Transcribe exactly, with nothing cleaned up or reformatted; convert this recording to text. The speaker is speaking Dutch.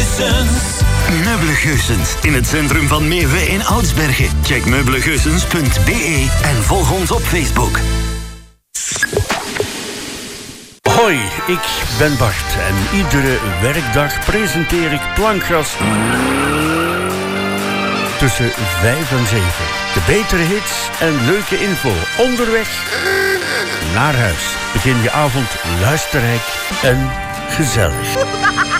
Meubelegeusens in het centrum van Meeuwen in Oudsbergen. Check meubelegeusens punt b e en volg ons op Facebook. Hoi, ik ben Bart en iedere werkdag presenteer ik Plankgas tussen vijf en zeven. De betere hits en leuke info onderweg naar huis. Begin je avond luisterrijk en gezellig.